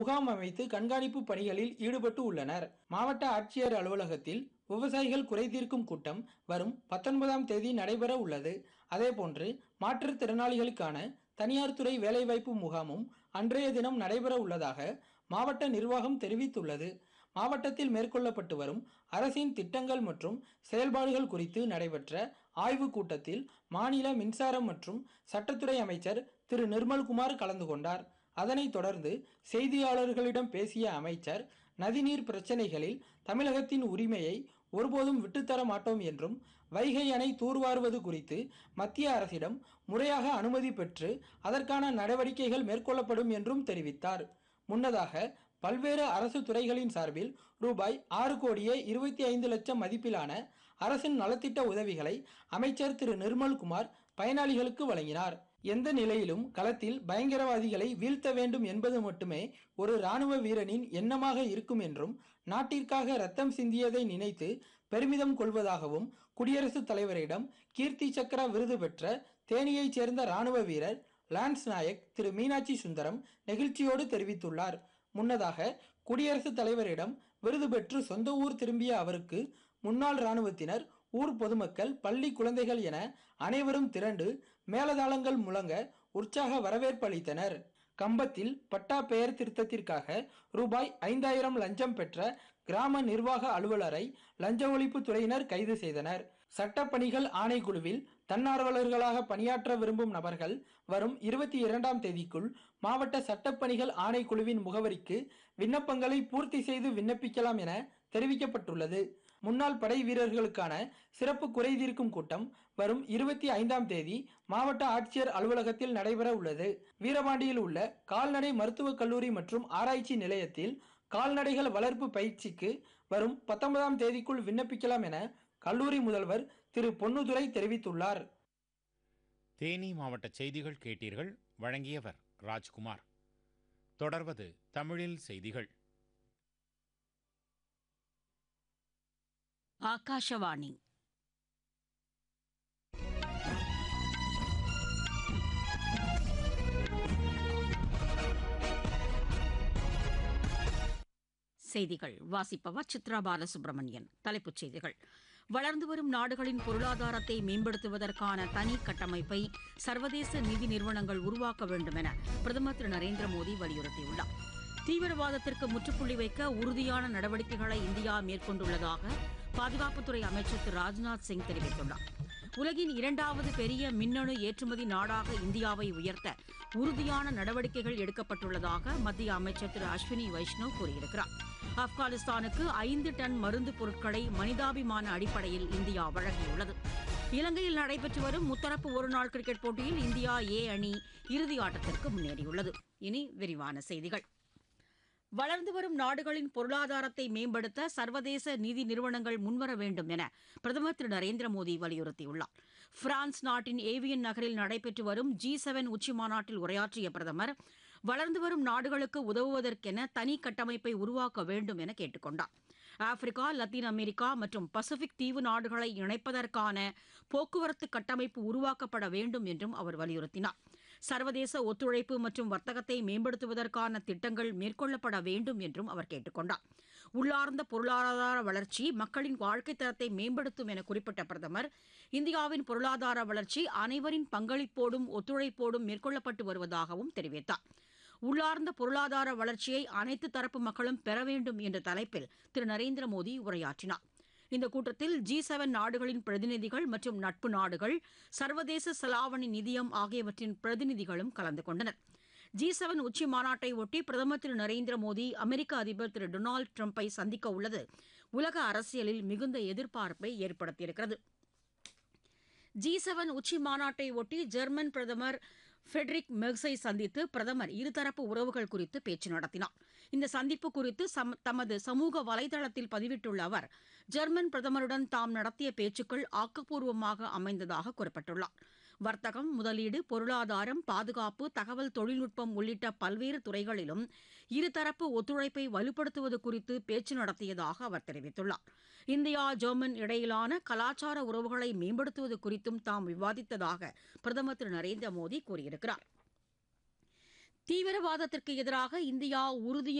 முகாம் அமைத்து கண்காணிப்பு பணிகளில் ஈடுபட்டு உள்ளனர். மாவட்ட ஆட்சியர் அலுவலகத்தில் விவசாயிகள் குறைதீர்க்கும் கூட்டம் வரும் 19ஆம் தேதி நடைபெற உள்ளது. அதேபோன்று மாற்றுத்திறனாளிகளுக்கான தனியார் துறை வேலைவாய்ப்பு முகாமும் அன்றைய தினம் நடைபெற உள்ளதாக மாவட்ட நிர்வாகம் தெரிவித்துள்ளது. மாவட்டத்தில் மேற்கொள்ளப்பட்டு வரும் அரசின் திட்டங்கள் மற்றும் செயல்பாடுகள் குறித்து நடைபெற்ற ஆய்வுக் கூட்டத்தில் மாநில மின்சாரம் மற்றும் சட்டத்துறை அமைச்சர் திரு நிர்மல்குமார் கலந்து கொண்டார். அதனைத் தொடர்ந்து செய்தியாளர்களிடம் பேசிய அமைச்சர், நதிநீர் பிரச்சினைகளில் தமிழகத்தின் உரிமையை ஒருபோதும் விட்டுத்தர மாட்டோம் என்றும், வைகை அணை தூர்வாருவது குறித்து மத்திய அரசிடம் முறையாக அனுமதி பெற்று அதற்கான நடவடிக்கைகள் மேற்கொள்ளப்படும் என்றும் தெரிவித்தார். முன்னதாக பல்வேறு அரசு துறைகளின் சார்பில் ரூபாய் 6,25,00,000 மதிப்பிலான அரசின் நலத்திட்ட உதவிகளை அமைச்சர் திரு நிர்மல்குமார் பயனாளிகளுக்கு வழங்கினார். எந்த நிலையிலும் களத்தில் பயங்கரவாதிகளை வீழ்த்த வேண்டும் என்பது மட்டுமே ஒரு இராணுவ வீரனின் எண்ணமாக இருக்கும் என்றும், நாட்டிற்காக ரத்தம் சிந்தியதை நினைத்து பெருமிதம் கொள்வதாகவும் குடியரசுத் தலைவரிடம் கீர்த்தி சக்ரா விருது பெற்ற தேனியைச் சேர்ந்த இராணுவ வீரர் லான்ஸ் நாயக் திரு மீனாட்சி சுந்தரம் நெகிழ்ச்சியோடு தெரிவித்துள்ளார். முன்னதாக குடியரசுத் தலைவரிடம் விருது பெற்று சொந்த ஊர் திரும்பிய அவருக்கு முன்னாள் இராணுவத்தினர், ஊர் பொதுமக்கள், பள்ளி குழந்தைகள் என அனைவரும் திரண்டு மேலதாளங்கள் முழங்க உற்சாக வரவேற்பு அளித்தனர். கம்பத்தில் பட்டா பெயர் திருத்தத்திற்காக ரூபாய் 5,000 லஞ்சம் பெற்ற கிராம நிர்வாக அலுவலரை லஞ்ச ஒழிப்பு துறையினர் கைது செய்தனர். சட்டப்பணிகள் ஆணைக்குழுவில் தன்னார்வலர்களாக பணியாற்ற விரும்பும் நபர்கள் வரும் 22ஆம் தேதிக்குள் மாவட்ட சட்டப்பணிகள் ஆணைக்குழுவின் முகவரிக்கு விண்ணப்பங்களை பூர்த்தி செய்து விண்ணப்பிக்கலாம் என தெரிவிக்கப்பட்டுள்ளது. முன்னாள் படை வீரர்களுக்கான சிறப்பு குறைதீர்க்கும் கூட்டம் வரும் 25ஆம் தேதி மாவட்ட ஆட்சியர் அலுவலகத்தில் நடைபெற உள்ளது. வீரபாண்டியில் உள்ள கால்நடை மருத்துவக் கல்லூரி மற்றும் ஆராய்ச்சி நிலையத்தில் கால்நடைகள் வளர்ப்பு பயிற்சிக்கு வரும் 19ஆம் தேதிக்குள் விண்ணப்பிக்கலாம் என கல்லூரி முதல்வர் திரு பொன்னுதுரை தெரிவித்துள்ளார். தேனி மாவட்ட செய்திகள் கேட்டீர்கள். வழங்கியவர் ராஜ்குமார். தொடர்வது தமிழில் செய்திகள். ஆகாஷவாணி. செய்திகள் வாசிப்பவர் சித்ரா பாலசுப்ரமணியன். தலைப்புச் செய்திகள். வளர்ந்து வரும் நாடுகளின் பொருளாதாரத்தை மேம்படுத்துவதற்கான தனி கட்டமைப்பை சர்வதேச நிதி நிறுவனங்கள் உருவாக்க வேண்டும் என பிரதமர் திரு நரேந்திர மோடி வலியுறுத்தியுள்ளார். தீவிரவாதத்திற்கு முற்றுப்புள்ளி வைக்க உறுதியான நடவடிக்கைகளை இந்தியா மேற்கொண்டுள்ளதாக பாதுகாப்புத்துறை அமைச்சர் திரு ராஜ்நாத் சிங் தெரிவித்துள்ளார். உலகின் 2வது பெரிய மின்னணு ஏற்றுமதி நாடாக இந்தியாவை உயர்த்த உறுதியான நடவடிக்கைகள் எடுக்கப்பட்டுள்ளதாக மத்திய அமைச்சர் திரு அஸ்வினி வைஷ்ணவ் கூறியிருக்கிறார். ஆப்கானிஸ்தானுக்கு 5 டன் மருந்து பொருட்களை மனிதாபிமான அடிப்படையில் இந்தியா வழங்கியுள்ளது. இலங்கையில் நடைபெற்று வரும் முத்தரப்பு ஒருநாள் கிரிக்கெட் போட்டியில் இந்தியா ஏ அணி இறுதி ஆட்டத்திற்கு முன்னேறியுள்ளது. இனி விரிவான செய்திகள். வளர்ந்து வரும் நாடுகளின் பொருளாதாரத்தை மேம்படுத்த சர்வதேச நிதி நிறுவனங்கள் முன்வர வேண்டும் என பிரதமர் திரு நரேந்திர மோடி வலியுறுத்தியுள்ளார். பிரான்ஸ் நாட்டின் ஏவியன் நகரில் நடைபெற்று வரும் G7 உச்சிமாநாட்டில் உரையாற்றிய பிரதமர், வளர்ந்து வரும் நாடுகளுக்கு உதவுவதற்கென தனி கட்டமைப்பை உருவாக்க வேண்டும் என கேட்டுக் கொண்டார். ஆப்பிரிக்கா, லத்தீன் அமெரிக்கா மற்றும் பசிபிக் தீவு நாடுகளை இணைப்பதற்கான போக்குவரத்து கட்டமைப்பு உருவாக்கப்பட வேண்டும் என்றும் அவர் வலியுறுத்தினார். சர்வதேச ஒத்துழைப்பு மற்றும் வர்த்தகத்தை மேம்படுத்துவதற்கான திட்டங்கள் மேற்கொள்ளப்பட வேண்டும் என்றும் அவர் கேட்டுக் கொண்டார். உள்ளார்ந்த பொருளாதார வளர்ச்சி மக்களின் வாழ்க்கைத் தரத்தை மேம்படுத்தும் என குறிப்பிட்ட பிரதமர், இந்தியாவின் பொருளாதார வளர்ச்சி அனைவரின் பங்களிப்போடும் ஒத்துழைப்போடும் மேற்கொள்ளப்பட்டு வருவதாகவும் தெரிவித்தார். உள்ளார்ந்த பொருளாதார வளர்ச்சியை அனைத்து தரப்பு மக்களும் பெற வேண்டும் என்ற தலைப்பில் திரு நரேந்திர மோடி உரையாற்றினார். இந்த கூட்டத்தில் G7 நாடுகளின் பிரதிநிதிகள் மற்றும் நட்பு நாடுகள், சர்வதேச செலாவணி நிதியம் ஆகியவற்றின் பிரதிநிதிகளும் கலந்து கொண்டனர். G7 உச்சி மாநாட்டை ஒட்டி பிரதமர் திரு நரேந்திர மோடி அமெரிக்க அதிபர் திரு டொனால்டு டிரம்பை சந்திக்க உள்ளது உலக அரசியலில் மிகுந்த எதிர்பார்ப்பை ஏற்படுத்தியிருக்கிறது. G7 உச்சி மாநாட்டை ஒட்டி ஜெர்மன் பிரதமர் ஃபெடரிக் மெர்ஸை சந்தித்து பிரதமர் இருதரப்பு உறவுகள் குறித்து பேச்சு நடத்தினார். இந்த சந்திப்பு குறித்து தமது சமூக வலைதளத்தில் பதிவிட்டுள்ள அவர், ஜெர்மன் பிரதமருடன் தாம் நடத்திய பேச்சுக்கள் ஆக்கப்பூர்வமாக அமைந்ததாக குறிப்பிட்டுள்ளார். வர்த்தகம், முதலீடு, பொருளாதாரம், பாதுகாப்பு, தகவல் தொழில்நுட்பம் உள்ளிட்ட பல்வேறு துறைகளிலும் இருதரப்பு ஒத்துழைப்பை வலுப்படுத்துவது குறித்து பேச்சு நடத்தியதாக அவர் தெரிவித்துள்ளார். இந்தியா, ஜெர்மன் இடையிலான கலாச்சார உறவுகளை மேம்படுத்துவது குறித்தும் தாம் விவாதித்ததாக பிரதமர் திரு நரேந்திர மோடி கூறியிருக்கிறார். தீவிரவாதத்திற்கு எதிராக இந்தியா உறுதியான